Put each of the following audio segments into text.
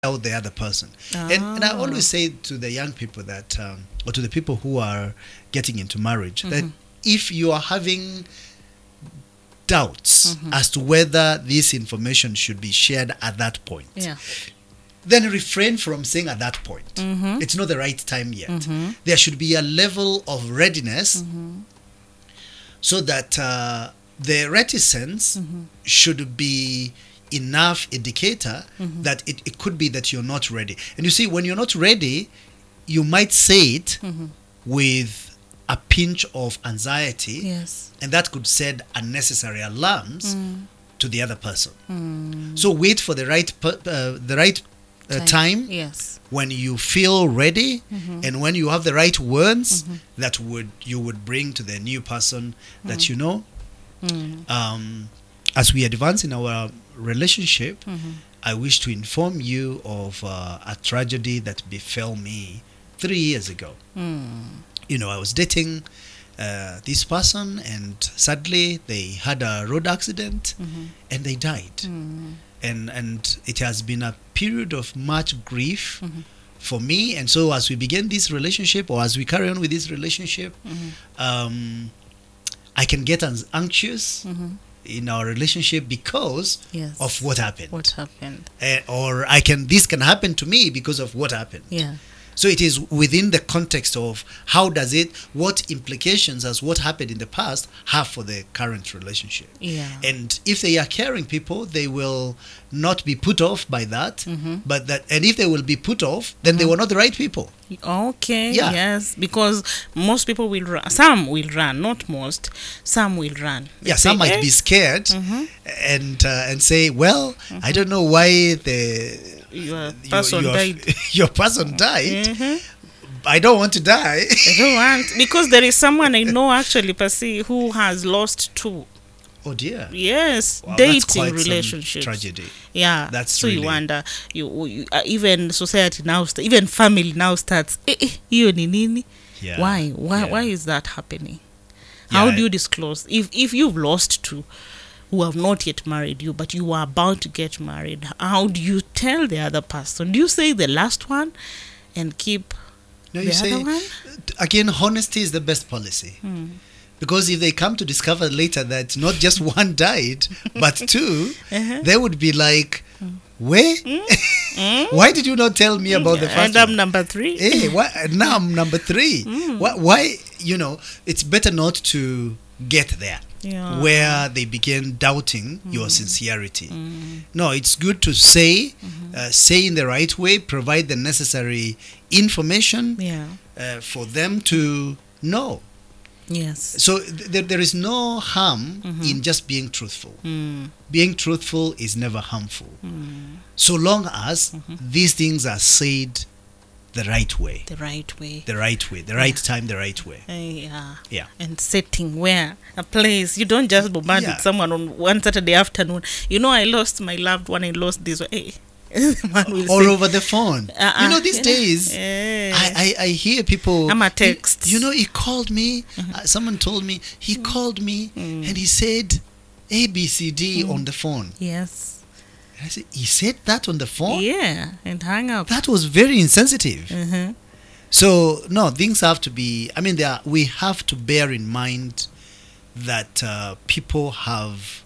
out the other person. And I always say to the young people that, or to the people who are getting into marriage, that if you are having doubts as to whether this information should be shared at that point, then refrain from saying at that point. It's not the right time yet. There should be a level of readiness so that the reticence should be enough indicator that it could be that you're not ready. And you see, when you're not ready, you might say it with a pinch of anxiety, and that could set unnecessary alarms to the other person. So wait for the right time when you feel ready and when you have the right words that you would bring to the new person that you know. As we advance in our relationship, I wish to inform you of a tragedy that befell me 3 years ago. You know, I was dating this person, and sadly they had a road accident and they died. And it has been a period of much grief for me. And so as we begin this relationship, or as we carry on with this relationship, I can get anxious in our relationship because of what happened. Or this can happen to me because of what happened. So it is within the context of what implications has what happened in the past have for the current relationship. And if they are caring people, they will not be put off by that. And if they will be put off, then they were not the right people. Yes, because most people will run. Some will run, not most. Some will run. Some might be scared and say, well, I don't know why your person died. I don't want to die. I don't want, because there is someone I know actually, Percy, who has lost two. Oh dear. Yes, wow, dating relationships. Tragedy. That's so really... you wonder. You even society now, even family now starts. Hiyo ni nini? Why is that happening? How do you disclose if you've lost two who have not yet married you, but you are about to get married? How do you tell the other person? Do you say the last one and keep the other one? Again, honesty is the best policy. Because if they come to discover later that not just one died, but two, they would be like, where? Why did you not tell me about the first one? And I'm number 3. Now I'm number 3. Why? It's better not to get there where they begin doubting your sincerity. No, it's good to say in the right way, provide the necessary information for them to know. So there is no harm in just being truthful. Being truthful is never harmful. So long as these things are said the right way. The right time, the right way. And setting where? A place. You don't just bombard with someone on one Saturday afternoon. I lost my loved one, I lost this one. Or over the phone. These days I hear people. I'm a text. He called me. Someone told me he called me and he said ABCD on the phone. Yes. And I said, he said that on the phone? And hang up. That was very insensitive. So no, things have to be. We have to bear in mind that people have.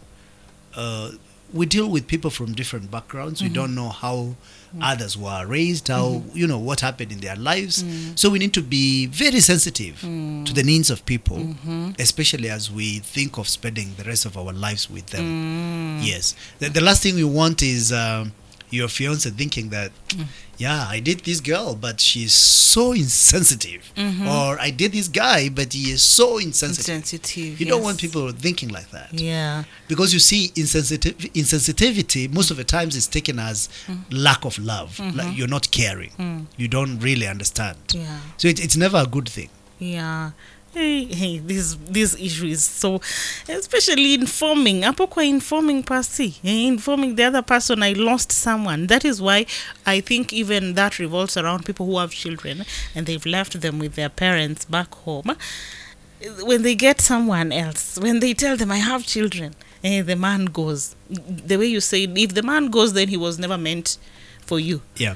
We deal with people from different backgrounds. We don't know how others were raised, how, what happened in their lives. So we need to be very sensitive to the needs of people, especially as we think of spending the rest of our lives with them. Yes. The last thing we want is your fiance thinking that, I did this girl, but she's so insensitive. Or I did this guy, but he is so insensitive. You don't want people thinking like that. Because you see, insensitivity most of the times is taken as lack of love. Like you're not caring. You don't really understand. So it's never a good thing. Hey, this issue is so, especially informing. Informing Percy, informing the other person I lost someone. That is why I think even that revolves around people who have children and they've left them with their parents back home. When they get someone else, when they tell them I have children, the man goes. The way you say, if the man goes, then he was never meant for you. Yeah.